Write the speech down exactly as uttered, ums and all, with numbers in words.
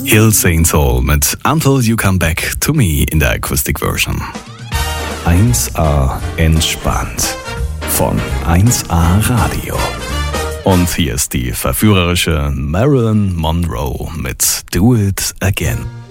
Hill Saint Soul mit Until You Come Back to Me in der Acoustic Version. eins A entspannt von eins A Radio. Und hier ist die verführerische Marilyn Monroe mit Do It Again.